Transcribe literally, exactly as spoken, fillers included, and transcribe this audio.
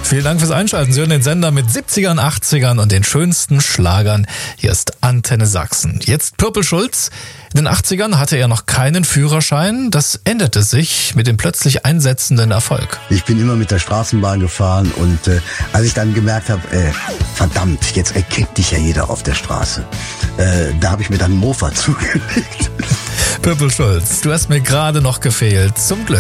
Vielen Dank fürs Einschalten. Sie hören den Sender mit siebzigern, achtzigern und den schönsten Schlagern. Hier ist Antenne Sachsen. Jetzt Purple Schulz. In den achtzigern hatte er noch keinen Führerschein. Das änderte sich mit dem plötzlich einsetzenden Erfolg. Ich bin immer mit der Straßenbahn gefahren und äh, als ich dann gemerkt habe, äh, verdammt, jetzt erkennt dich ja jeder auf der Straße. Äh, da habe ich mir dann einen Mofa zugelegt. Purple Schulz, du hast mir gerade noch gefehlt. Zum Glück.